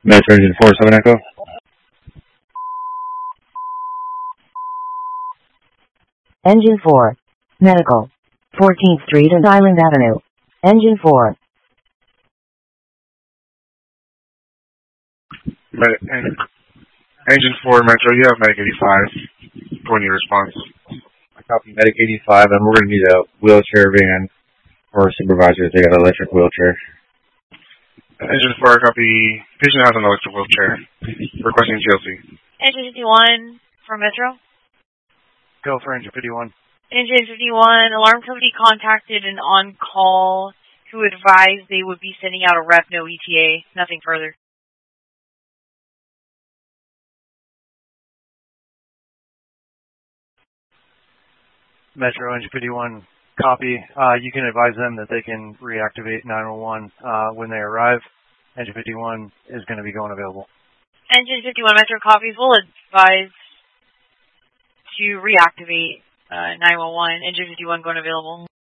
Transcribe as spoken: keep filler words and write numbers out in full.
Metro Engine four seven Echo. Engine four. Medical. fourteenth Street and Island Avenue. Engine four. Med- en- Engine four Metro, you have Medic eighty-five. Go in your response. I copy Medic eighty-five, and we're going to need a wheelchair van for supervisors. They got an electric wheelchair. Engine four, copy. Patient has an electric wheelchair. Requesting T L C. Engine fifty-one for Metro. Go for Engine fifty-one. Engine fifty-one, alarm company contacted an on-call who advised they would be sending out a rep, no E T A, nothing further. Metro Engine fifty-one, copy. Uh, you can advise them that they can reactivate nine one one uh, when they arrive. Engine fifty-one is going to be going available. Engine fifty-one Metro copies will advise to reactivate uh, nine one one. Engine fifty-one going available.